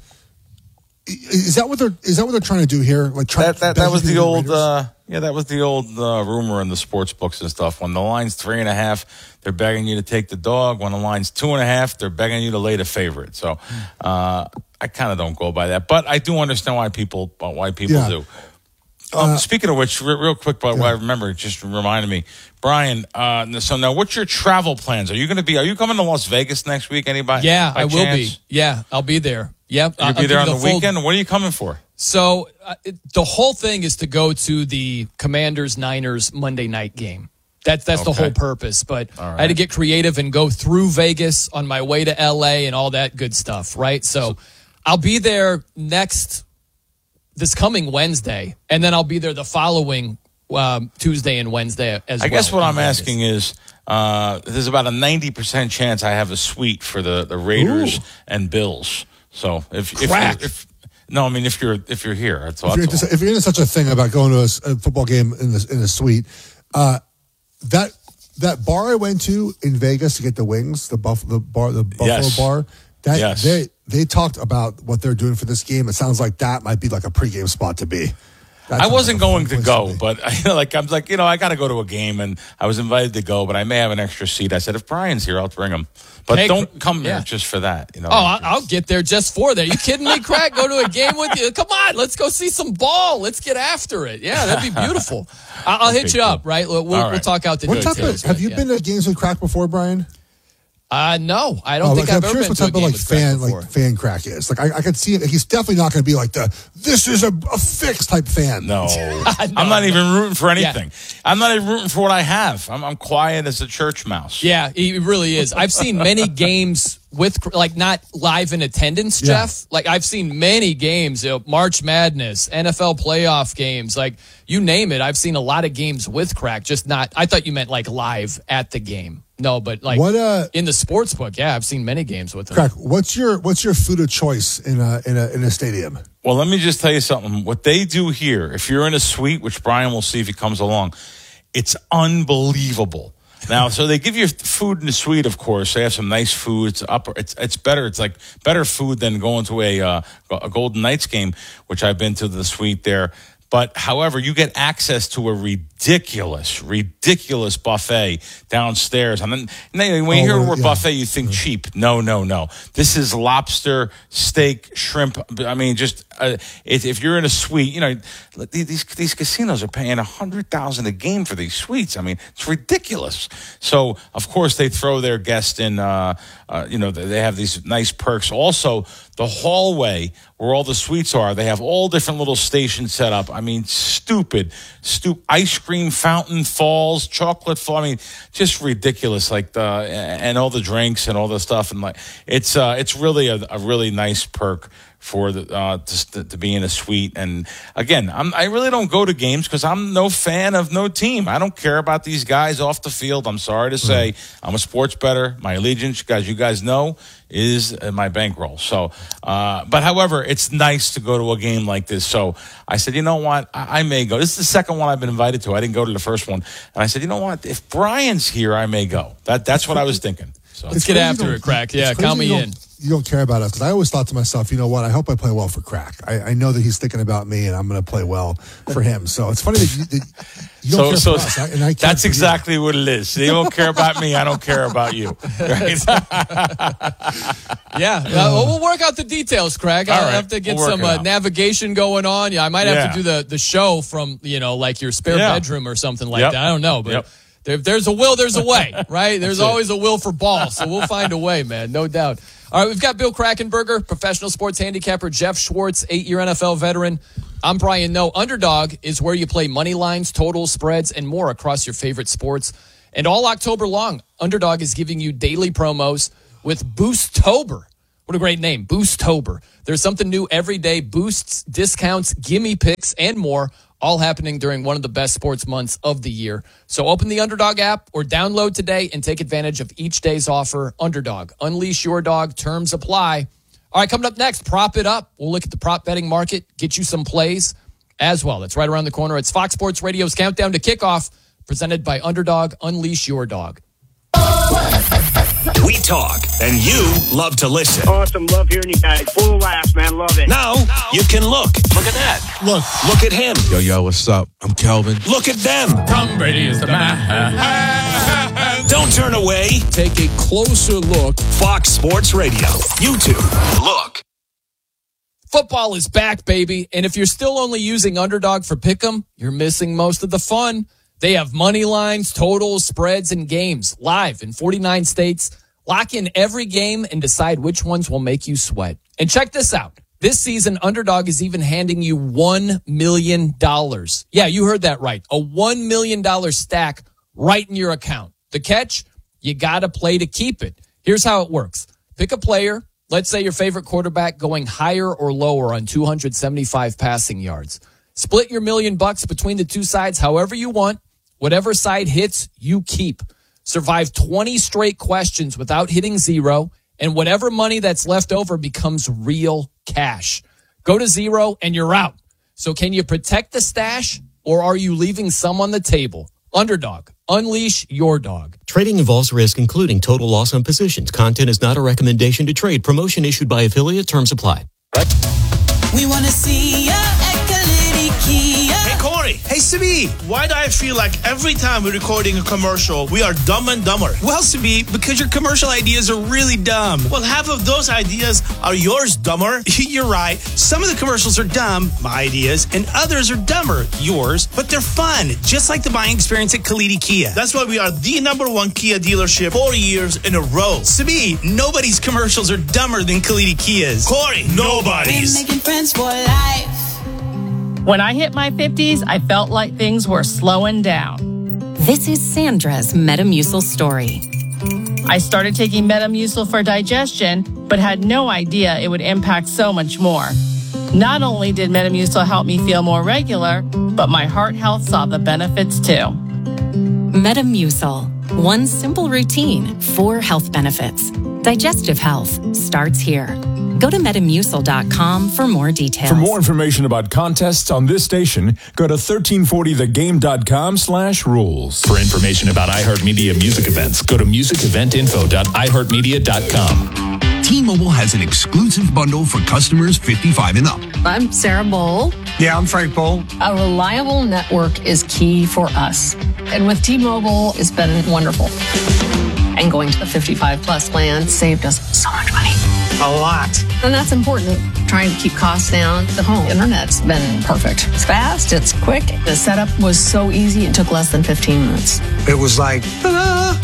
is that what they're, is that what they're trying to do here? Like, try,
that, that, that was the old, uh, yeah, that was the old uh, rumor in the sports books and stuff. When the line's three and a half, they're begging you to take the dog. When the line's two and a half, they're begging you to lay the favorite. So, uh, I kind of don't go by that, but I do understand why people why people yeah. do. Um, uh, speaking of which, real, real quick, but yeah. I remember it just reminded me, Brian. Uh, so now, what's your travel plans? Are you going to be? Are you coming to Las Vegas next week? Anybody?
Yeah, I
chance?
will be. Yeah, I'll be there. Yep,
you'll
I'll,
be there
I'll
on the,
the
weekend. What are you coming for?
So uh, it, the whole thing is to go to the Commanders-Niners Monday night game. That's that's okay. the whole purpose. But right. I had to get creative and go through Vegas on my way to L A and all that good stuff, right? So I'll be there next, this coming Wednesday, and then I'll be there the following um, Tuesday and Wednesday as
I
well.
I guess what I'm
Vegas.
asking is, uh, there's about a ninety percent chance I have a suite for the, the Raiders Ooh. and Bills. So if, if, if, if no, I mean if you're if you're here, that's all.
If you're, into, if you're into such a thing about going to a, a football game in the in a suite, uh, that that bar I went to in Vegas to get the wings, the buff the bar the Buffalo
yes.
bar, that
yes.
they they talked about what they're doing for this game. It sounds like that might be like a pregame spot to be. That
I wasn't
like
going to go,
to
but I, like I'm like you know I got to go to a game, and I was invited to go, but I may have an extra seat. I said if Brian's here, I'll bring him, but
hey,
don't come
yeah.
there just for that. You know.
Oh, I'll, I'll get there just for that. You kidding me, Craig? Go to a game with you? Come on, let's go see some ball. Let's get after it. Yeah, that'd be beautiful. I'll, I'll
okay,
hit you
cool.
up, right? We'll, we'll,
right.
we'll talk out the
what
details.
Type of, have you
yeah.
been to games with Crack before, Brian?
Uh, no, I don't
oh,
think
like,
I've
I'm
ever
curious
been
what
to a
type
game
of like
with Craig
fan
before.
like fan Crack is. Like I, I could see it. He's definitely not going to be like the this is a, a fixed type fan.
No,
no
I'm not even rooting for anything.
Yeah.
I'm not even rooting for what I have. I'm, I'm quiet as a church mouse.
Yeah, he really is. I've seen many games with, like, not live in attendance,
Yeah.
Jeff. Like, I've seen many games, you know, March Madness, N F L playoff games, like, you name it. I've seen a lot of games with Crack, just not, I thought you meant, like, live at the game. No, but, like,
What, uh,
in the sports book, yeah, I've seen many games with him.
Crack, what's your what's your food of choice in a in a in a stadium?
Well, let me just tell you something. What they do here, if you're in a suite, which Brian will see if he comes along, it's unbelievable. Now, so they give you food in the suite, of course. They have some nice food. It's upper. It's it's better. It's like better food than going to a uh, a Golden Knights game, which I've been to the suite there. But however, you get access to a ridiculous, ridiculous buffet downstairs. I mean, when you
Oh,
hear the word
yeah.
buffet, you think cheap. No, no, no. This is lobster, steak, shrimp. I mean, just uh, if, if you're in a suite, you know, these these casinos are paying a hundred thousand a game for these suites. I mean, it's ridiculous. So of course they throw their guests in. Uh, uh, you know, they have these nice perks. Also, the hallway where all the suites are, they have all different little stations set up. I mean, stupid, stupid ice cream fountain falls, chocolate fall. I mean, just ridiculous. Like the and all the drinks and all the stuff, and like it's uh, it's really a, a really nice perk for the uh, to, to be in a suite. And again, I'm, I really don't go to games because I'm no fan of no team. I don't care about these guys off the field. I'm sorry to say, I'm a sports bettor. My allegiance, guys, you guys know, is my bankroll. So, uh, but however, it's nice to go to a game like this. So I said, you know what? I, I may go. This is the second one I've been invited to. I didn't go to the first one. And I said, you know what? If Brian's here, I may go. That That's what I was thinking. So
Let's get after it, Crack. Yeah, count me in.
You don't care about us because I always thought to myself, you know what? I hope I play well for Crack. I, I know that he's thinking about me, and I'm going to play well for him. So it's funny that you, that you don't
so,
care
so
for us. I, and I care
that's
for
exactly what it is. They don't care about me. I don't care about you. Right?
Yeah, uh, well, we'll work out the details, Craig. I'll
All right,
have to get
we'll work
some
it
uh,
out.
navigation going on. Yeah, I might have
Yeah.
to do the, the show from, you know, like your spare
Yeah.
bedroom or something like
Yep.
that. I don't know, but
Yep.
there, if there's a will, there's a way, right? There's
That's it.
always a will for ball, so we'll find a way, man, no doubt. All right, we've got Bill Krackenberger, professional sports handicapper, Jeff Schwartz, eight-year N F L veteran. I'm Brian Noe. Underdog is where you play money lines, totals, spreads, and more across your favorite sports. And all October long, Underdog is giving you daily promos with Boosttober. What a great name, Boosttober. There's something new every day, boosts, discounts, gimme picks, and more, all happening during one of the best sports months of the year. So open the Underdog app or download today and take advantage of each day's offer. Underdog, unleash your dog, terms apply. All right, coming up next, Prop It Up. We'll look at the prop betting market, get you some plays as well. That's right around the corner. It's Fox Sports Radio's Countdown to Kickoff, presented by Underdog, unleash your dog.
We talk, and you love to listen.
Awesome. Love hearing you guys. Full of laughs, man. Love it.
Now, you can look. Look at that.
Look.
Look at him.
Yo, yo, what's up? I'm Kelvin.
Look at them.
Tom Brady is the man.
Don't turn away.
Take a closer look.
Fox Sports Radio. YouTube. Look.
Football is back, baby. And if you're still only using Underdog for Pick'em, you're missing most of the fun. They have money lines, totals, spreads, and games live in forty-nine states. Lock in every game and decide which ones will make you sweat. And check this out. This season, Underdog is even handing you one million dollars. Yeah, you heard that right. A one million dollars stack right in your account. The catch? You got to play to keep it. Here's how it works. Pick a player. Let's say your favorite quarterback going higher or lower on two hundred seventy-five passing yards. Split your million bucks between the two sides however you want. Whatever side hits, you keep. Survive twenty straight questions without hitting zero, and whatever money that's left over becomes real cash. Go to zero and you're out. So can you protect the stash, or are you leaving some on the table? Underdog. Unleash your dog.
Trading involves risk, including total loss on positions. Content is not a recommendation to trade. Promotion issued by affiliate. Terms apply.
We want to see ya at Kalidi Kia.
Hey, Corey. Hey, Sibi. Why do I feel like every time we're recording a commercial, we are dumb and dumber?
Well, Sibi, because your commercial ideas are really dumb.
Well, half of those ideas are yours, dumber.
You're right. Some of the commercials are dumb, my ideas, and others are dumber, yours, but they're fun, just like the buying experience at Kalidi Kia.
That's why we are the number one Kia dealership four years in a row.
Sibi, nobody's commercials are dumber than Kalidi Kia's.
Corey, nobody's.
Making friends for life.
When I hit my fifties, I felt like things were slowing down.
This is Sandra's Metamucil story.
I started taking Metamucil for digestion, but had no idea it would impact so much more. Not only did Metamucil help me feel more regular, but my heart health saw the benefits too.
Metamucil. One simple routine, four health benefits. Digestive health starts here. Go to metamucil dot com for more details.
For more information about contests on this station, go to thirteen forty the game dot com slash rules.
For information about iHeartMedia music events, go to music event info dot i heart media dot com.
T-Mobile has an exclusive bundle for customers fifty-five and up.
I'm Sarah Bowl.
Yeah, I'm Frank Bowl.
A reliable network is key for us. And with T-Mobile, it's been wonderful. And going to the fifty-five plus plan saved us so much money.
A lot.
And that's important. Trying to keep costs down. The home internet's been perfect. It's fast. It's quick. The setup was so easy. It took less than fifteen minutes.
It was like, ta-da!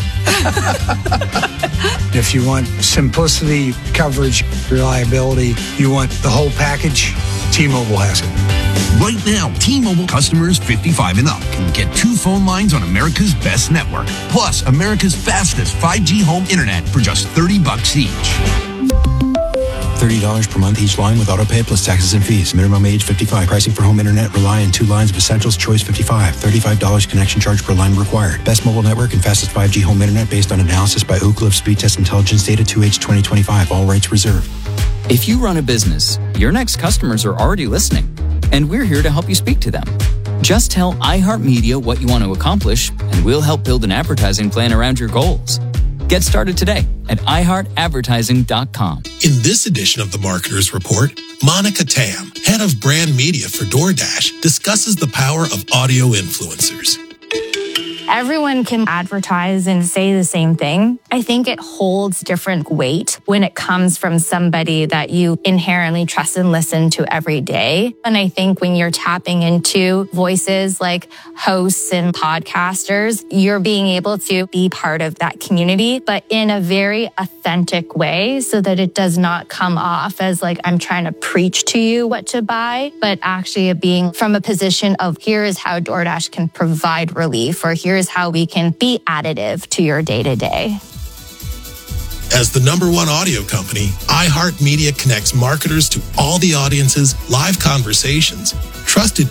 If you want simplicity, coverage, reliability, you want the whole package, T-Mobile has it. Right now, T-Mobile customers fifty-five and up can get two phone lines on America's best network, plus America's fastest five G home internet for just thirty bucks each.
thirty dollars per month each line with autopay plus taxes and fees. Minimum age fifty-five. Pricing for home internet rely on two lines of Essentials Choice fifty-five. thirty-five dollars connection charge per line required. Best mobile network and fastest five G home internet based on analysis by Ookla of Speed Test Intelligence Data two H twenty twenty-five. All rights reserved.
If you run a business, your next customers are already listening, and we're here to help you speak to them. Just tell iHeartMedia what you want to accomplish, and we'll help build an advertising plan around your goals. Get started today at i heart advertising dot com.
In this edition of the Marketer's Report, Monica Tam, head of brand media for DoorDash, discusses the power of audio influencers.
Everyone can advertise and say the same thing. I think it holds different weight when it comes from somebody that you inherently trust and listen to every day. And I think when you're tapping into voices like hosts and podcasters, you're being able to be part of that community, but in a very authentic way so that it does not come off as like I'm trying to preach to you what to buy, but actually being from a position of here is how DoorDash can provide relief, or here is how we can be additive to your day-to-day.
As the number one audio company, iHeartMedia connects marketers to all the audiences, live conversations, trusted